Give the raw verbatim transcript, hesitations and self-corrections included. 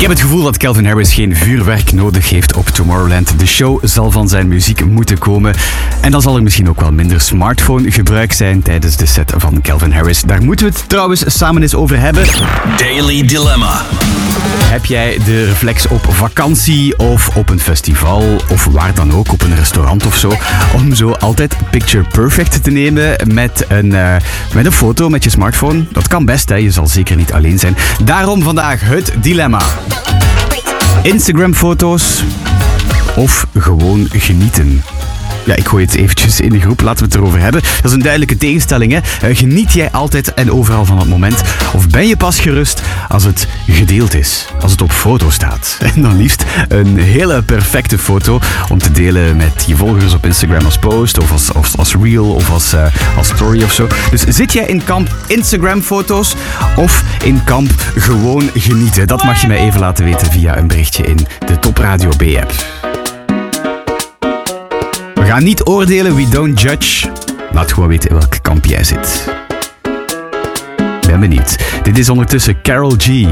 Ik heb het gevoel dat Calvin Harris geen vuurwerk nodig heeft op Tomorrowland. De show zal van zijn muziek moeten komen. En dan zal er misschien ook wel minder smartphonegebruik zijn tijdens de set van Calvin Harris. Daar moeten we het trouwens samen eens over hebben. Daily Dilemma. Heb jij de reflex op vakantie of op een festival of waar dan ook, op een restaurant of zo, om zo altijd picture perfect te nemen met een, uh, met een foto met je smartphone? Dat kan best, hè? Je zal zeker niet alleen zijn. Daarom vandaag het dilemma. Instagram-foto's of gewoon genieten? Ja, ik gooi het eventjes in de groep, laten we het erover hebben. Dat is een duidelijke tegenstelling, hè. Uh, geniet jij altijd en overal van het moment? Of ben je pas gerust als het gedeeld is? Als het op foto staat? En dan liefst een hele perfecte foto om te delen met je volgers op Instagram als post of als, als, als reel of als, uh, als story of zo. Dus zit jij in kamp Instagram-foto's of in kamp gewoon genieten? Dat mag je mij even laten weten via een berichtje in de Top Radio B-app. We gaan niet oordelen, we don't judge. Laat gewoon weten in welk kamp jij zit. Ben benieuwd. Dit is ondertussen Karol G.